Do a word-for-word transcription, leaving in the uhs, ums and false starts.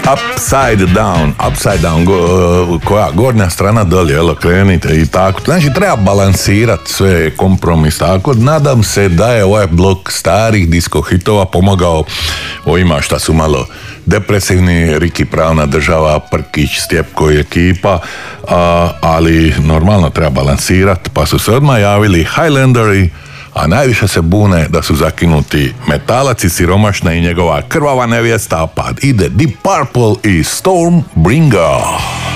upside down, upside down, go, koja gornja strana dolje, jel, krenite i tako. Znači, treba balansirati sve, kompromis, tako. Nadam se da je ovaj blok starih disco hitova pomogao ovima šta su malo depresivni, Riki Pravna država, Prkić, Stjepko i ekipa, a, ali normalno treba balansirati, pa su se odmah javili Highlanderi, a najviše se bune da su zakinuti Metalac i Siromašna i njegova krvava nevjesta, pa ide Deep Purple i Stormbringer.